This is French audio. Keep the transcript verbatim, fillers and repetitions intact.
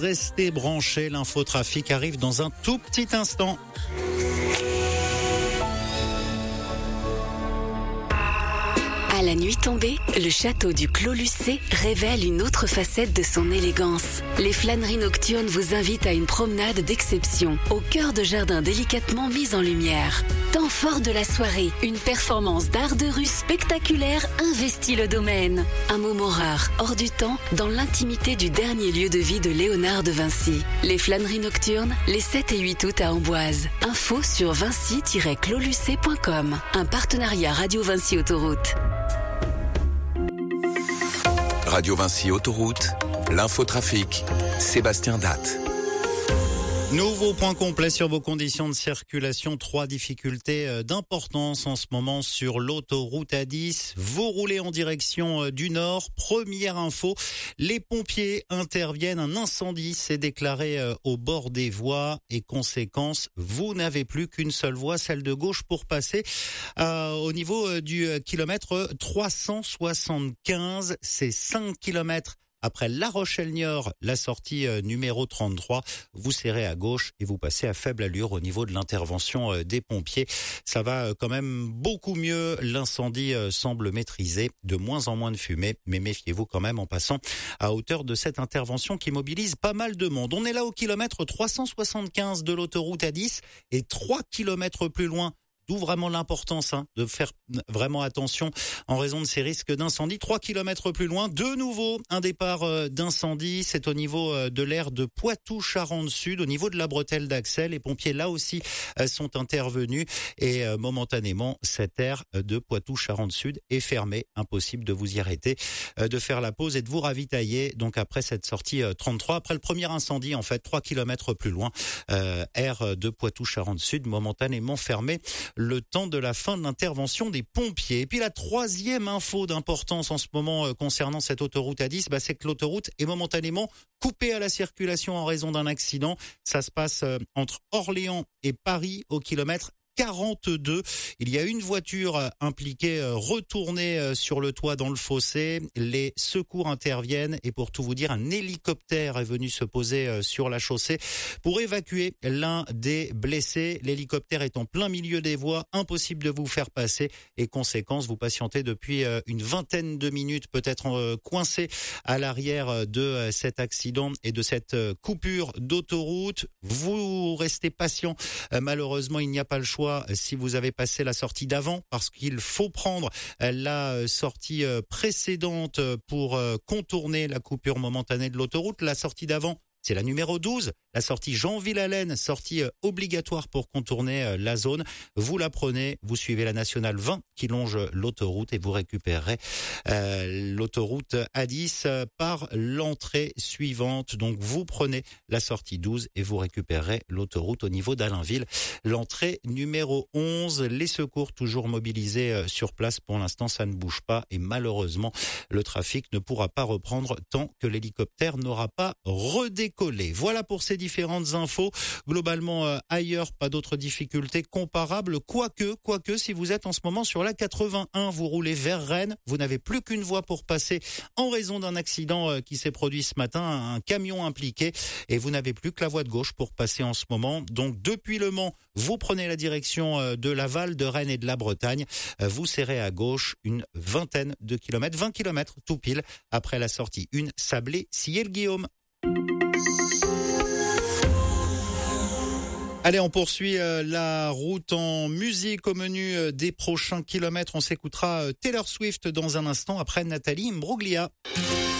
Restez branchés, l'infotrafic arrive dans un tout petit instant. À la nuit tombée, le château du Clos Lucé révèle une autre facette de son élégance. Les flâneries nocturnes vous invitent à une promenade d'exception, au cœur de jardins délicatement mis en lumière. Temps fort de la soirée, une performance d'art de rue spectaculaire investit le domaine. Un moment rare, hors du temps, dans l'intimité du dernier lieu de vie de Léonard de Vinci. Les flâneries nocturnes, les sept et huit août à Amboise. Info sur vinci tiret clos lucé point com. Un partenariat Radio Vinci Autoroute. Radio Vinci Autoroute, l'infotrafic, Sébastien Datte. Nouveau point complet sur vos conditions de circulation. Trois difficultés d'importance en ce moment sur l'autoroute A dix. Vous roulez en direction du nord. Première info, les pompiers interviennent. Un incendie s'est déclaré au bord des voies et conséquence, vous n'avez plus qu'une seule voie, celle de gauche pour passer euh, au niveau du kilomètre trois cent soixante-quinze. C'est cinq kilomètres. Après La Rochelle-Niort, la sortie euh, numéro trente-trois, vous serrez à gauche et vous passez à faible allure au niveau de l'intervention euh, des pompiers. Ça va euh, quand même beaucoup mieux. L'incendie euh, semble maîtrisé, de moins en moins de fumée, mais méfiez-vous quand même en passant à hauteur de cette intervention qui mobilise pas mal de monde. On est là au kilomètre trois cent soixante-quinze de l'autoroute A dix et trois kilomètres plus loin. D'où vraiment l'importance hein, de faire vraiment attention en raison de ces risques d'incendie. Trois kilomètres plus loin, de nouveau un départ euh, d'incendie. C'est au niveau euh, de l'aire de Poitou-Charentes-Sud, au niveau de la bretelle d'accès. Les pompiers là aussi euh, sont intervenus et euh, momentanément cette aire de Poitou-Charentes-Sud est fermée. Impossible de vous y arrêter, euh, de faire la pause et de vous ravitailler. Donc après cette sortie euh, trente-trois, après le premier incendie en fait, trois kilomètres plus loin, euh, aire de Poitou-Charentes-Sud momentanément fermée. Le temps de la fin de l'intervention des pompiers. Et puis la troisième info d'importance en ce moment euh, concernant cette autoroute A dix, bah, c'est que l'autoroute est momentanément coupée à la circulation en raison d'un accident. Ça se passe euh, entre Orléans et Paris au kilomètre quarante-deux. Il y a une voiture impliquée retournée sur le toit dans le fossé. Les secours interviennent et pour tout vous dire, un hélicoptère est venu se poser sur la chaussée pour évacuer l'un des blessés. L'hélicoptère est en plein milieu des voies, impossible de vous faire passer et conséquence, vous patientez depuis une vingtaine de minutes, peut-être coincé à l'arrière de cet accident et de cette coupure d'autoroute. Vous restez patient. Malheureusement, il n'y a pas le choix si vous avez passé la sortie d'avant parce qu'il faut prendre la sortie précédente pour contourner la coupure momentanée de l'autoroute. La sortie d'avant, c'est la numéro douze, la sortie Jean-Villalaine, sortie obligatoire pour contourner la zone. Vous la prenez, vous suivez la nationale vingt qui longe l'autoroute et vous récupérerez euh, l'autoroute A dix par l'entrée suivante. Donc vous prenez la sortie douze et vous récupérerez l'autoroute au niveau d'Allainville. L'entrée numéro onze, les secours toujours mobilisés sur place. Pour l'instant, ça ne bouge pas et malheureusement, le trafic ne pourra pas reprendre tant que l'hélicoptère n'aura pas redécollé. Voilà pour ces différentes infos. Globalement, euh, ailleurs, pas d'autres difficultés comparables. Quoique, quoique, si vous êtes en ce moment sur la quatre-vingt-un, vous roulez vers Rennes, vous n'avez plus qu'une voie pour passer en raison d'un accident euh, qui s'est produit ce matin, un camion impliqué, et vous n'avez plus que la voie de gauche pour passer en ce moment. Donc, depuis Le Mans, vous prenez la direction euh, de Laval, de Rennes et de la Bretagne. Euh, vous serrez à gauche une vingtaine de kilomètres, vingt kilomètres tout pile, après la sortie un, Sablé-Sillé-le-Guillaume. Allez, on poursuit euh, la route en musique au menu euh, des prochains kilomètres. On s'écoutera euh, Taylor Swift dans un instant après Nathalie Imbruglia.